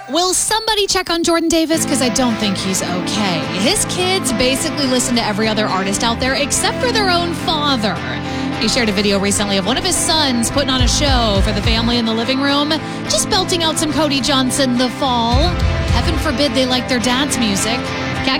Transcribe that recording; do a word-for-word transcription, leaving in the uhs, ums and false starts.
Will somebody check on Jordan Davis? Because I don't think he's okay. His kids basically listen to every other artist out there except for their own father. He shared a video recently of one of his sons putting on a show for the family in the living room, just belting out some Cody Johnson The Fall. Heaven forbid they like their dad's music.